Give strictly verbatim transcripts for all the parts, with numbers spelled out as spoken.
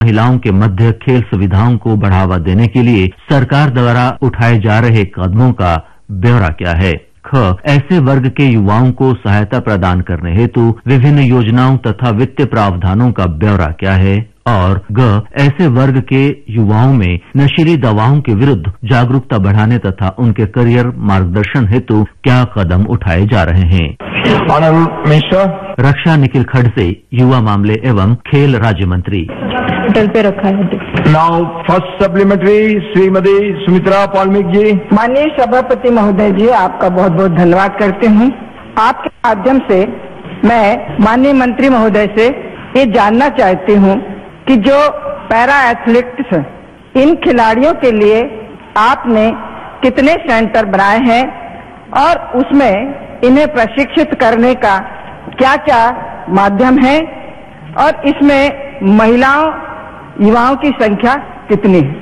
महिलाओं के मध्य खेल सुविधाओं को बढ़ावा देने के लिए सरकार द्वारा उठाए जा रहे कदमों का ब्यौरा क्या है? ख. ऐसे वर्ग के युवाओं को सहायता प्रदान करने हेतु विभिन्न योजनाओं तथा वित्तीय प्रावधानों का ब्यौरा क्या है? और ग. ऐसे वर्ग के युवाओं में नशीली दवाओं के विरुद्ध जागरूकता बढ़ाने तथा उनके करियर मार्गदर्शन हेतु क्या कदम उठाए जा रहे हैं? रक्षा निखिल खड़से, युवा मामले एवं खेल राज्य मंत्री। होटल पे रखा है। Now first supplementary Shrimati Sumitra पॉलमिक जी। माननीय सभापति महोदय जी, आपका बहुत बहुत धन्यवाद करते हूँ। आपके माध्यम से मैं माननीय मंत्री महोदय से ये जानना चाहती हूँ कि जो पैरा एथलीट्स इन खिलाड़ियों के लिए आपने कितने सेंटर बनाए हैं और उसमें इन्हें प्रशिक्षित करने का क्या क्या माध्यम है और इसमें महिलाओं युवाओं की संख्या कितनी है?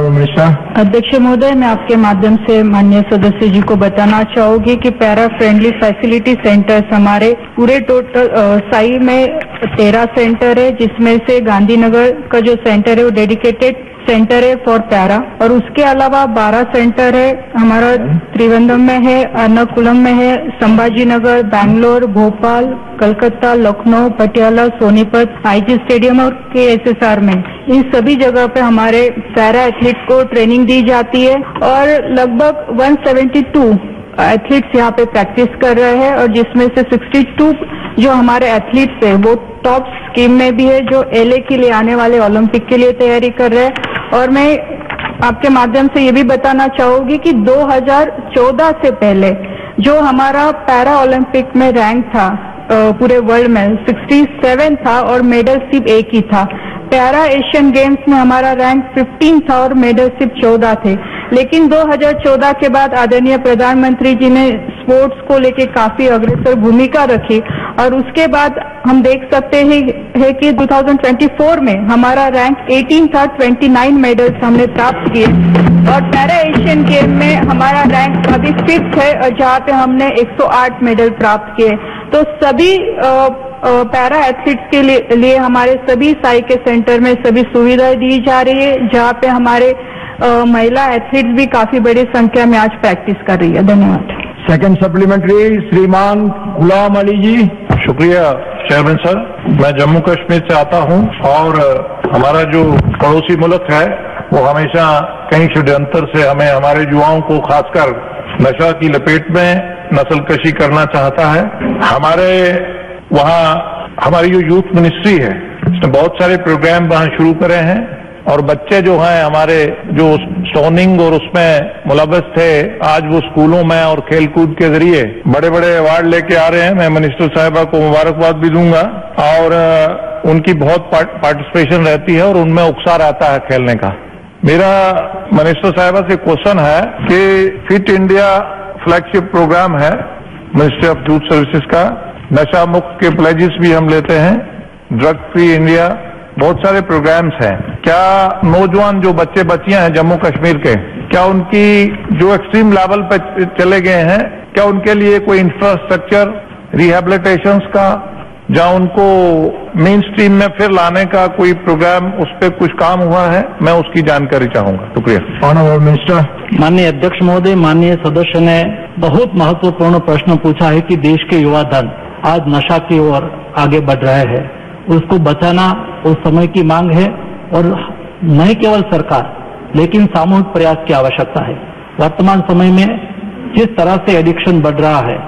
अध्यक्ष महोदय, मैं आपके माध्यम से माननीय सदस्य जी को बताना चाहूंगी कि पैरा फ्रेंडली फैसिलिटी सेंटर्स हमारे पूरे टोटल साई में तेरह सेंटर है, जिसमें से गांधीनगर का जो सेंटर है वो डेडिकेटेड सेंटर है फॉर पैरा और उसके अलावा बारह सेंटर है हमारा त्रिवेंद्रम में है, एर्नाकुलम में है, संभाजी नगर, बैंगलोर, भोपाल, कलकत्ता, लखनऊ, पटियाला, सोनीपत, आईजी स्टेडियम और केएसएसआर में। इन सभी जगह पे हमारे पैरा एथलीट को ट्रेनिंग दी जाती है और लगभग एक सौ बहत्तर एथलीट्स यहाँ पे प्रैक्टिस कर रहे हैं और जिसमें से बासठ जो हमारे एथलीट्स है वो टॉप स्कीम में भी है, जो एलए के लिए आने वाले ओलंपिक के लिए तैयारी कर रहे हैं। और मैं आपके माध्यम से ये भी बताना चाहूंगी कि दो हज़ार चौदह से पहले जो हमारा पैरा ओलंपिक में रैंक था पूरे वर्ल्ड में सड़सठ था और मेडल सिर्फ एक ही था। पैरा एशियन गेम्स में हमारा रैंक पंद्रह था और मेडल सिर्फ चौदह थे। लेकिन दो हज़ार चौदह के बाद आदरणीय प्रधानमंत्री जी ने स्पोर्ट्स को लेके काफी अग्रसर भूमिका रखी और उसके बाद हम देख सकते हैं है कि दो हज़ार चौबीस में हमारा रैंक अठारह था, उनतीस मेडल्स हमने प्राप्त किए और पैरा एशियन गेम में हमारा रैंक अभी फिफ्थ है और जहाँ पे हमने एक सौ आठ मेडल प्राप्त किए। तो सभी आ, आ, पैरा एथलीट्स के लिए, लिए हमारे सभी साई के सेंटर में सभी सुविधाएं दी जा रही है, जहाँ पे हमारे आ, महिला एथलीट्स भी काफी बड़ी संख्या में आज प्रैक्टिस कर रही है। धन्यवाद। सेकंड सप्लीमेंट्री श्रीमान गुलाम अली जी। शुक्रिया चेयरमैन सर। मैं जम्मू कश्मीर से आता हूं और हमारा जो पड़ोसी मुल्क है वो हमेशा कई षड्यंत्र से हमें हमारे युवाओं को खासकर नशा की लपेट में नस्लकशी करना चाहता है। हमारे वहाँ हमारी जो यूथ मिनिस्ट्री है उसने बहुत सारे प्रोग्राम वहाँ शुरू करे हैं और बच्चे जो हैं हमारे जो स्टोनिंग और उसमें मुलव्वस थे, आज वो स्कूलों में और खेलकूद के जरिए बड़े बड़े अवार्ड लेके आ रहे हैं। मैं मिनिस्टर साहिबा को मुबारकबाद भी दूंगा और उनकी बहुत पार्टिसिपेशन रहती है और उनमें उत्साह रहता है खेलने का। मेरा मिनिस्टर साहिबा से क्वेश्चन है कि फिट इंडिया फ्लैगशिप प्रोग्राम है मिनिस्ट्री ऑफ यूथ सर्विसेज का, नशा मुक्त के प्लेजेस भी हम लेते हैं, ड्रग फ्री इंडिया, बहुत सारे प्रोग्राम्स हैं। क्या नौजवान जो बच्चे बच्चियां हैं जम्मू कश्मीर के, क्या उनकी जो एक्सट्रीम लेवल पर चले गए हैं, क्या उनके लिए कोई इंफ्रास्ट्रक्चर रिहेबिलिटेशंस का जहां उनको मेन स्ट्रीम में फिर लाने का कोई प्रोग्राम उस पर कुछ काम हुआ है? मैं उसकी जानकारी चाहूंगा। शुक्रिया। Honourable minister. माननीय अध्यक्ष महोदय, माननीय सदस्य ने बहुत महत्वपूर्ण प्रश्न पूछा है कि देश के युवा दल आज नशा की ओर आगे बढ़ रहे हैं, उसको बचाना उस समय की मांग है और नहीं केवल सरकार लेकिन सामूहिक प्रयास की आवश्यकता है। वर्तमान समय में जिस तरह से एडिक्शन बढ़ रहा है,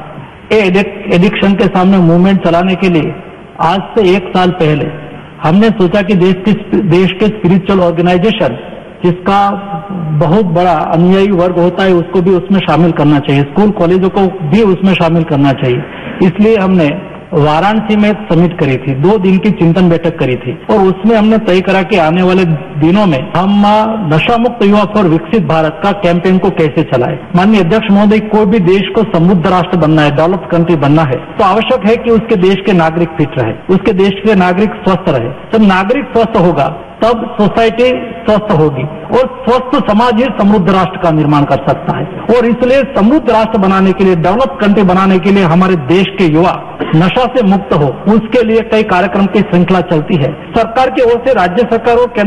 एडिक्शन के सामने मूवमेंट चलाने के लिए आज से एक साल पहले हमने सोचा कि देश की देश के स्पिरिचुअल ऑर्गेनाइजेशन जिसका बहुत बड़ा अनुयायी वर्ग होता है उसको भी उसमें शामिल करना चाहिए, स्कूल कॉलेजों को भी उसमें शामिल करना चाहिए। इसलिए हमने वाराणसी में समिट करी थी, दो दिन की चिंतन बैठक करी थी और उसमें हमने तय करा कि आने वाले दिनों में हम नशा मुक्त युवा फॉर विकसित भारत का कैंपेन को कैसे चलाएं। माननीय अध्यक्ष महोदय, कोई भी देश को समृद्ध राष्ट्र बनना है, डेवलप्ड कंट्री बनना है तो आवश्यक है कि उसके देश के नागरिक फिट रहे, उसके देश के नागरिक स्वस्थ रहे। जब नागरिक स्वस्थ होगा तब सोसाइटी स्वस्थ होगी और स्वस्थ समाज ही समृद्ध राष्ट्र का निर्माण कर सकता है। और इसलिए समृद्ध राष्ट्र बनाने के लिए, डेवलप्ड कंट्री बनाने के लिए हमारे देश के युवा नशा से मुक्त हो, उसके लिए कई कार्यक्रम की श्रृंखला चलती है। सरकार की ओर से राज्य सरकार और केंद्र